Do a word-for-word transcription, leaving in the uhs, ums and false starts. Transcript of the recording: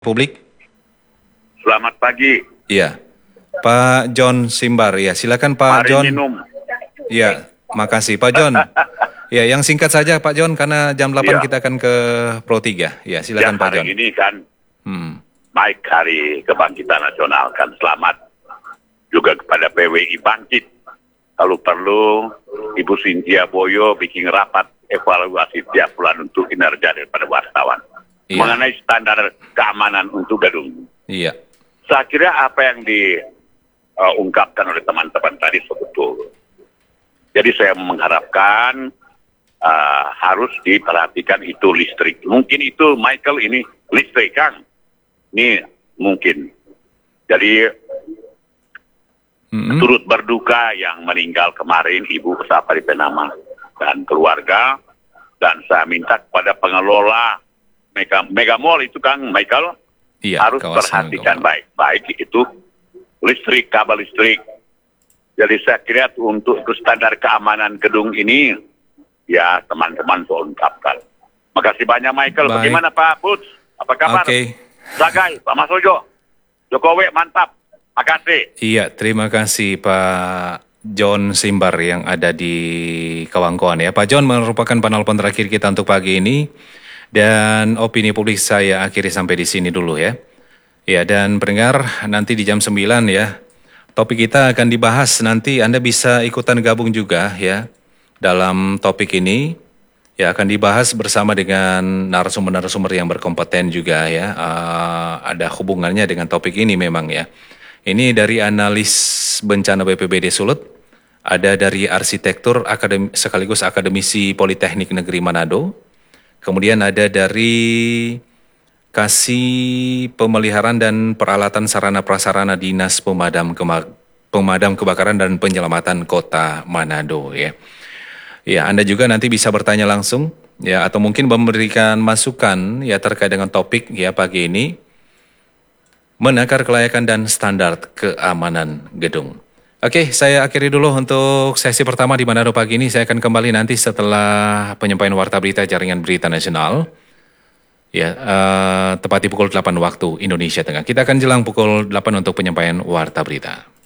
Publik. Selamat pagi. Iya, Pak John Simbar. Ya, silakan Pak Mari John. minum. Ya, makasih Pak John. Ya, yang singkat saja Pak John, karena jam delapan Ya. kita akan ke Pro tiga. Ya, silakan Ya, Pak hari John. ini kan Hmm. baik Hari Kebangkitan Nasional, kan selamat juga kepada P W I Bangkit. Kalau perlu, Ibu Cynthia Boyo bikin rapat evaluasi tiap bulan untuk kinerja daripada wartawan. Iya. Mengenai standar keamanan untuk gedung. Iya. Saya kira apa yang diungkapkan oleh teman-teman tadi betul. Jadi saya mengharapkan uh, harus diperhatikan itu listrik. Mungkin itu Michael ini listrik kan? Ini mungkin. Jadi Mm-hmm. turut berduka yang meninggal kemarin Ibu Sapari Penama dan keluarga. Dan saya minta kepada pengelola Mega, Mega Mall itu kan Michael, Iya, harus kawasan perhatikan Mega Mall. baik-baik itu listrik, kabel listrik. Jadi saya kira untuk standar keamanan gedung ini, ya teman-teman ungkapkan. Makasih banyak Michael. Baik. Bagaimana Pak Butz? Apa kabar? Oke. Sagai, Pak Mas Ojo. Jokowi mantap. Makasih. Iya, terima kasih Pak John Simbar yang ada di Kawangkoan ya. Pak John merupakan penelpon terakhir kita untuk pagi ini. Dan opini publik saya akhiri sampai di sini dulu ya. Ya, dan pendengar, nanti di jam sembilan ya, topik kita akan dibahas. Nanti Anda bisa ikutan gabung juga ya dalam topik ini. Ya, akan dibahas bersama dengan narasumber-narasumber yang berkompeten juga ya. Uh, ada hubungannya dengan topik ini memang ya. Ini dari analis bencana B P B D Sulut, ada dari arsitektur akademi, sekaligus akademisi Politeknik Negeri Manado. Kemudian ada dari Kasih Pemeliharaan dan Peralatan Sarana Prasarana Dinas Pemadam Kema- Pemadam Kebakaran dan Penyelamatan Kota Manado ya. Ya, Anda juga nanti bisa bertanya langsung ya, atau mungkin memberikan masukan ya terkait dengan topik ya pagi ini. Menakar kelayakan dan standar keamanan gedung. Oke, saya akhiri dulu untuk sesi pertama di Manado pagi ini. Saya akan kembali nanti setelah penyampaian Warta Berita Jaringan Berita Nasional. Ya, uh, tepat di pukul delapan waktu Indonesia Tengah. Kita akan jelang pukul delapan untuk penyampaian Warta Berita.